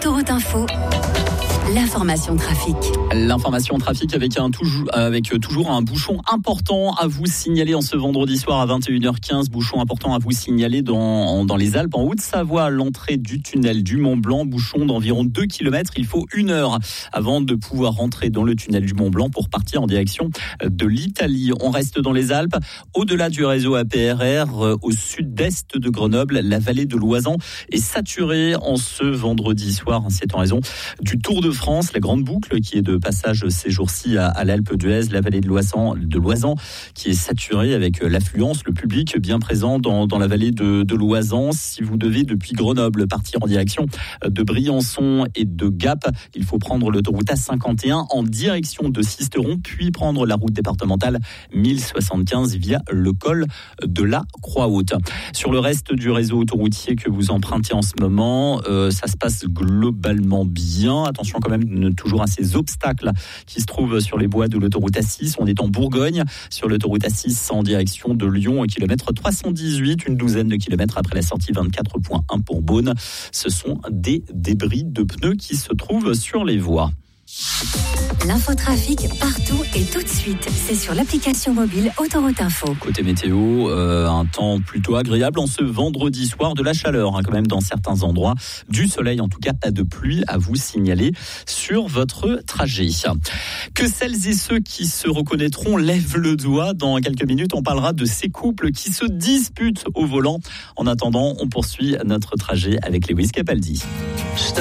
Autoroute Info, l'information trafic. L'information trafic avec toujours un bouchon important à vous signaler en ce vendredi soir à 21h15. Bouchon important à vous signaler dans les Alpes, en Haute-Savoie, à l'entrée du tunnel du Mont-Blanc. Bouchon d'environ 2 km. Il faut 1 heure avant de pouvoir rentrer dans le tunnel du Mont-Blanc pour partir en direction de l'Italie. On reste dans les Alpes, au-delà du réseau APRR, au sud-est de Grenoble. La vallée de Loisan est saturée en ce vendredi soir. C'est en raison du Tour de France, la grande boucle qui est de passage ces jours-ci à l'Alpe d'Huez, la vallée de Loisan qui est saturée avec l'affluence, le public bien présent dans la vallée de Loisan. Si vous devez depuis Grenoble partir en direction de Briançon et de Gap, il faut prendre l'autoroute A51 en direction de Sisteron, puis prendre la route départementale 1075 via le col de la Croix-Haute. Sur le reste du réseau autoroutier que vous empruntez en ce moment, ça se passe globalement bien. Attention quand même toujours à ces obstacles qui se trouvent sur les voies de l'autoroute A6. On est en Bourgogne sur l'autoroute A6 en direction de Lyon, au kilomètre 318, une douzaine de kilomètres après la sortie 24.1 pour Beaune. Ce sont des débris de pneus qui se trouvent sur les voies. L'infotrafic partout et tout de suite, c'est sur l'application mobile Autoroute Info. Côté météo, un temps plutôt agréable en ce vendredi soir, de la chaleur quand même dans certains endroits, du soleil en tout cas, pas de pluie à vous signaler sur votre trajet. Que celles et ceux qui se reconnaîtront lèvent le doigt. Dans quelques minutes, on parlera de ces couples qui se disputent au volant. En attendant, on poursuit notre trajet avec Lewis Capaldi.